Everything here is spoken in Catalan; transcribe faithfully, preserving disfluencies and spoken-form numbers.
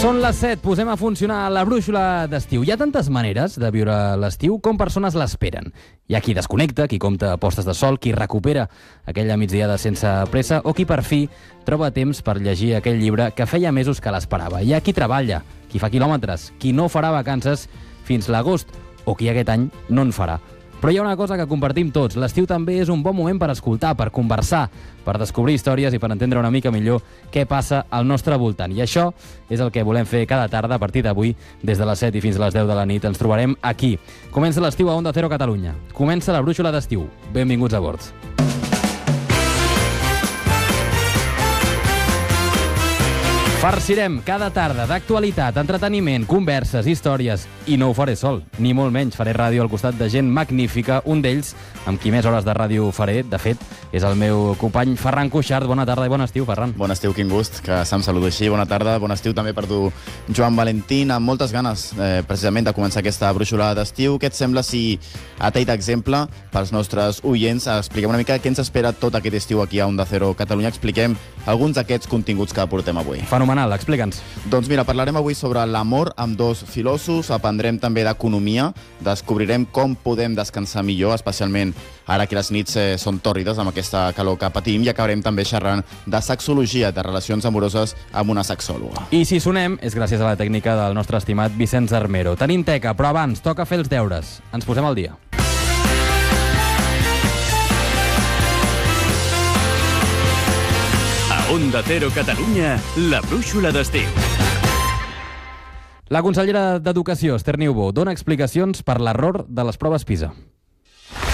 Són les set, posem a funcionar la brúixola d'estiu. Hi ha tantes maneres de viure l'estiu com persones l'esperen. Hi ha qui desconnecta, qui compta postes de sol, qui recupera aquella migdiada sense pressa o qui per fi troba temps per llegir aquell llibre que feia mesos que l'esperava. Hi ha qui treballa, qui fa quilòmetres, qui no farà vacances fins l'agost o qui aquest any no en farà. Però hi ha una cosa que compartim tots. L'estiu també és un bon moment per escoltar, per conversar, per descobrir històries i per entendre una mica millor què passa al nostre voltant. I això és el que volem fer cada tarda a partir d'avui, des de les set i fins a les deu de la nit. Ens trobarem aquí. Comença l'estiu a Onda Cero Catalunya. Comença la brúixola d'estiu. Benvinguts a bord. Farcirem cada tarda d'actualitat, entreteniment, converses, històries, i no ho faré sol, ni molt menys. Faré ràdio al costat de gent magnífica, un d'ells, amb qui més hores de ràdio faré, de fet, és el meu company Ferran Cuixart. Bona tarda i bon estiu, Ferran. Bon estiu, quin gust, que se'm saludo així. Bona tarda, bon estiu també per tu, Joan Valentín, amb moltes ganes, eh, precisament, de començar aquesta brúixolada d'estiu. Què et sembla si, a tall d'exemple, pels nostres oients, expliquem una mica què ens espera tot aquest estiu aquí a Onda Cero Catalunya? Expliquem alguns d'aquests continguts que portem avui. Fenomenal, explica'ns. Doncs mira, parlarem avui sobre l'amor amb dos filòsofs, aprendrem també d'economia, descobrirem com podem descansar millor, especialment ara que les nits eh, són tòrrides amb aquesta calor que patim, i acabarem també xerrant de sexologia, de relacions amoroses amb una sexòloga. I si sonem, és gràcies a la tècnica del nostre estimat Vicenç Armero. Tenim teca, però abans toca fer els deures. Ens posem al dia. Onda Cero Catalunya, la brúixola d'estiu. La consellera d'Educació, Esther Niubó, dona explicacions per l'error de les proves PISA.